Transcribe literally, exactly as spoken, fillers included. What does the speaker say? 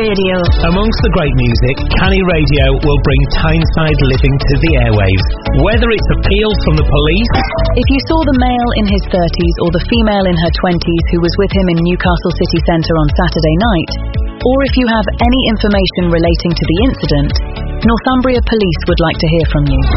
Radio. Amongst the great music, Canny Radio will bring Tyneside living to the airwaves. Whether it's appeals from the police... If you saw the male in his thirties or the female in her twenties who was with him in Newcastle city centre on Saturday night, or if you have any information relating to the incident, Northumbria Police would like to hear from you.